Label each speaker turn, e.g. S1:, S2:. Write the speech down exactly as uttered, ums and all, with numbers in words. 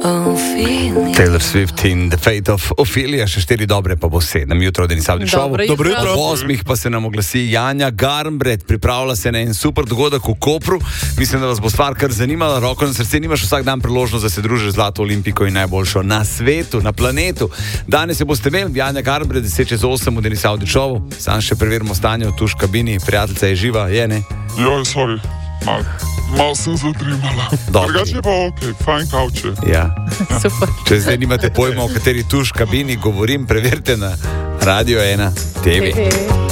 S1: Taylor Swift in The Fate of Ophelia, še štiri dobre, pa bo sedem jutro, Denis Avdišov.
S2: Dobro jutro.
S1: Ob osmih pa se nam oglasi Janja Garnbret, pripravlja se na en super dogodek v Kopru. Mislim, da vas bo stvar kar zanimala. Roko na srce, nimaš vsak dan priložnost, da se družiš z Zlato olimpiko in najboljšo na svetu, na planetu. Danes se boste imeli, Janja Garnbret, deset čez osem v Denis Avdišovu. Sam še preverimo stanje v tuš kabini, prijateljica je živa, je ne?
S3: Joj, sorry, malo mal sem zadrimala. Drugače pa ok, fajn kavče.
S1: Ja.
S2: Super.
S1: Če zdaj nimate pojma, o kateri tuš kabini govorim, preverite na Radio ena T V.